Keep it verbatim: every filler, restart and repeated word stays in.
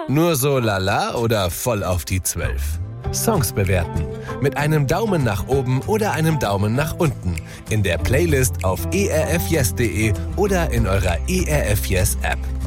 Nur so lala oder voll auf die zwölf? Songs bewerten. Mit einem Daumen nach oben oder einem Daumen nach unten. In der Playlist auf e r f yes punkt de oder in eurer E R F Yes App.